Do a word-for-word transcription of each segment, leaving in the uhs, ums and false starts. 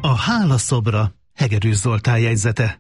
A hála szobra, Hegedűs Zoltán jegyzete.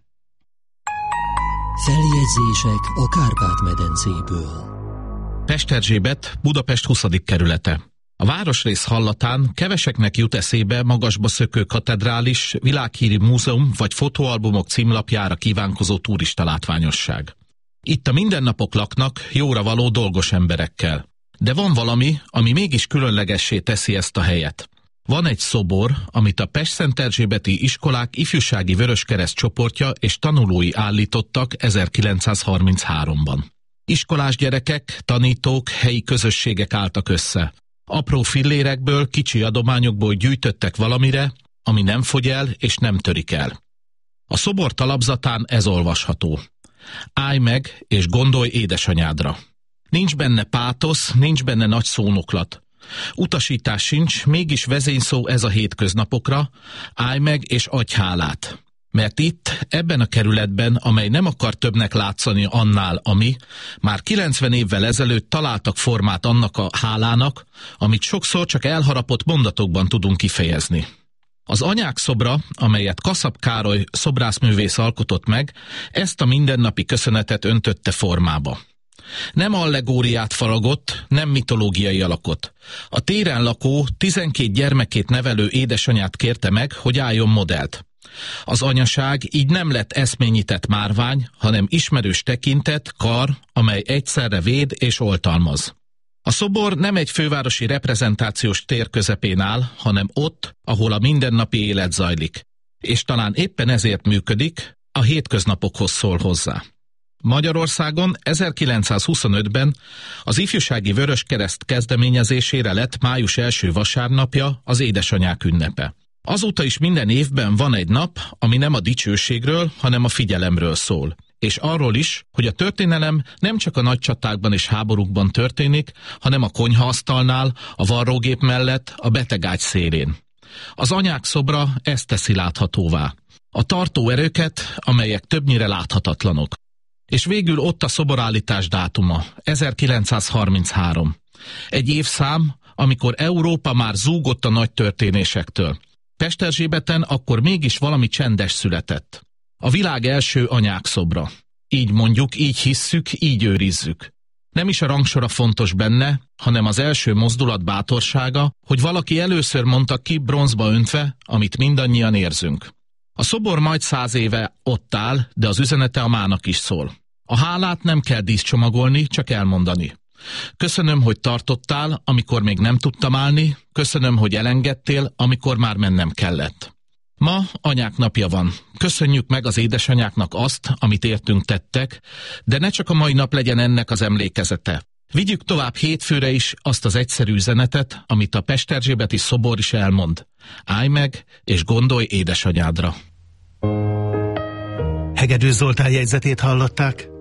Feljegyzések a Kárpát-medencéből. Pesterzsébet, Budapest huszadik kerülete. A városrész hallatán keveseknek jut eszébe magasba szökő katedrális, világhírű múzeum vagy fotóalbumok címlapjára kívánkozó turista látványosság. Itt a mindennapok laknak jóra való dolgos emberekkel. De van valami, ami mégis különlegessé teszi ezt a helyet. Van egy szobor, amit a Pestszenterzsébeti iskolák ifjúsági Vöröskereszt csoportja és tanulói állítottak ezerkilencszázharmincháromban. Iskolás gyerekek, tanítók, helyi közösségek álltak össze. Apró fillérekből, kicsi adományokból gyűjtöttek valamire, ami nem fogy el és nem törik el. A szobor talapzatán ez olvasható. Állj meg és gondolj édesanyádra. Nincs benne pátosz, nincs benne nagy szónoklat. Utasítás sincs, mégis vezényszó ez a hétköznapokra, állj meg és adj hálát. Mert itt, ebben a kerületben, amely nem akar többnek látszani annál, ami, már kilencven évvel ezelőtt találtak formát annak a hálának, amit sokszor csak elharapott mondatokban tudunk kifejezni. Az anyák szobra, amelyet Kaszab Károly szobrászművész alkotott meg, ezt a mindennapi köszönetet öntötte formába. Nem allegóriát faragott, nem mitológiai alakot. A téren lakó, tizenkét gyermekét nevelő édesanyát kérte meg, hogy álljon modellt. Az anyaság így nem lett eszményített márvány, hanem ismerős tekintet, kar, amely egyszerre véd és oltalmaz. A szobor nem egy fővárosi reprezentációs tér közepén áll, hanem ott, ahol a mindennapi élet zajlik. És talán éppen ezért működik, a hétköznapokhoz szól hozzá. Magyarországon ezerkilencszázhuszonötben az ifjúsági Vöröskereszt kezdeményezésére lett május első vasárnapja az édesanyák ünnepe. Azóta is minden évben van egy nap, ami nem a dicsőségről, hanem a figyelemről szól. És arról is, hogy a történelem nem csak a nagy csatákban és háborúkban történik, hanem a konyhaasztalnál, a varrógép mellett, a betegágy szélén. Az anyák szobra ezt teszi láthatóvá. A tartó erőket, amelyek többnyire láthatatlanok. És végül ott a szoborállítás dátuma, ezerkilencszázharminchárom. Egy évszám, amikor Európa már zúgott a nagy történésektől. Pesterzsébeten akkor mégis valami csendes született. A világ első anyák szobra. Így mondjuk, így hisszük, így őrizzük. Nem is a rangsora fontos benne, hanem az első mozdulat bátorsága, hogy valaki először mondta ki bronzba öntve, amit mindannyian érzünk. A szobor majd száz éve ott áll, de az üzenete a mának is szól. A hálát nem kell díszcsomagolni, csak elmondani. Köszönöm, hogy tartottál, amikor még nem tudtam állni, köszönöm, hogy elengedtél, amikor már mennem kellett. Ma anyák napja van. Köszönjük meg az édesanyáknak azt, amit értünk tettek, de ne csak a mai nap legyen ennek az emlékezete. Vigyük tovább hétfőre is azt az egyszerű üzenetet, amit a pesterzsébeti szobor is elmond. Állj meg, és gondolj édesanyádra. Hegedűs Zoltán jegyzetét hallották.